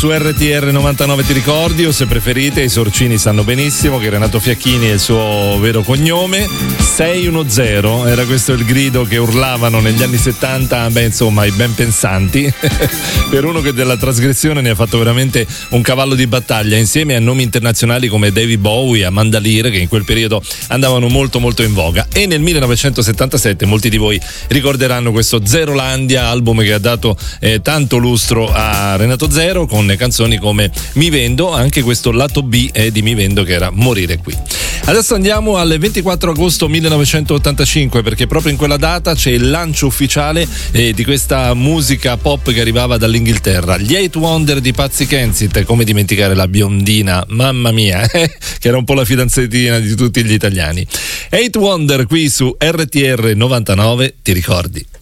su RTR 99, ti ricordi, o se preferite, i sorcini sanno benissimo che Renato Fiacchini è il suo vero cognome. 610 era questo il grido che urlavano negli anni 70, insomma, i ben pensanti. Per uno che della trasgressione ne ha fatto veramente un cavallo di battaglia, insieme a nomi internazionali come David Bowie, Amanda Lear, che in quel periodo andavano molto molto in voga. E nel 1977 molti di voi ricorderanno questo Zerolandia, album che ha dato tanto lustro a Renato Zero, con canzoni come Mi Vendo, anche questo lato B di Mi Vendo che era Morire Qui. Adesso andiamo al 24 agosto 1985, perché proprio in quella data c'è il lancio ufficiale di questa musica pop che arrivava dall'Inghilterra, gli Eight Wonder di Patsy Kensit. Come dimenticare la biondina, mamma mia, che era un po' la fidanzatina di tutti gli italiani. Eight Wonder qui su RTR 99, ti ricordi?